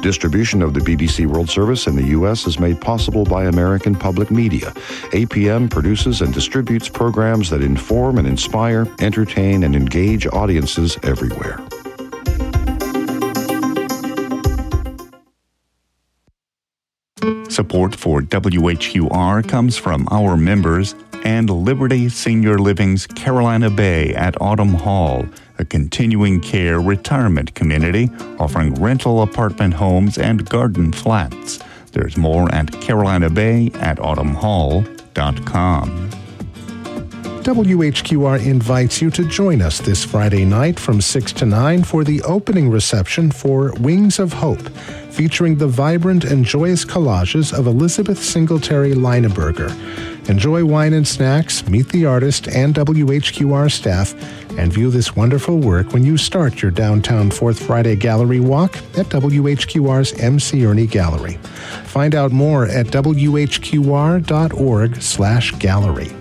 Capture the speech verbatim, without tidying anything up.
Distribution of the B B C World Service in the U S is made possible by American Public Media. A P M produces and distributes programs that inform and inspire, entertain, and engage audiences everywhere. Support for W H Q R comes from our members and Liberty Senior Living's Carolina Bay at Autumn Hall, a continuing care retirement community offering rental apartment homes and garden flats. There's more at carolina bay at autumn hall dot com. W H Q R invites you to join us this Friday night from six to nine for the opening reception for Wings of Hope, featuring the vibrant and joyous collages of Elizabeth Singletary Leineberger. Enjoy wine and snacks, meet the artist and W H Q R staff, and view this wonderful work when you start your downtown Fourth Friday Gallery walk at W H Q R's M C Ernie Gallery. Find out more at w h q r dot org slash gallery.